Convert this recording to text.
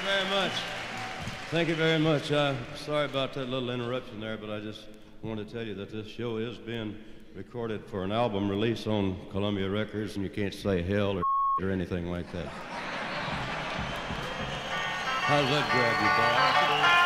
very much. Thank you very much. Sorry about that little interruption there, but I just wanted to tell you that this show is being recorded for an album release on Columbia Records, and you can't say hell or anything like that. How does that grab you, Bob?